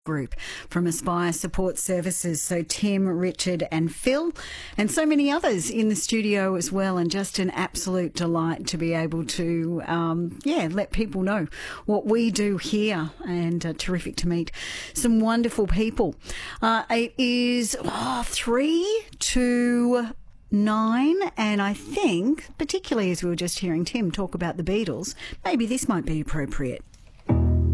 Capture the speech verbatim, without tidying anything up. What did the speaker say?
Group from Aspire Support Services. So Tim, Richard and Phil and so many others in the studio as well, and just an absolute delight to be able to um, yeah let people know what we do here, and uh, terrific to meet some wonderful people. Uh, it is oh, three to nine, and I think particularly as we were just hearing Tim talk about the Beatles, maybe this might be appropriate.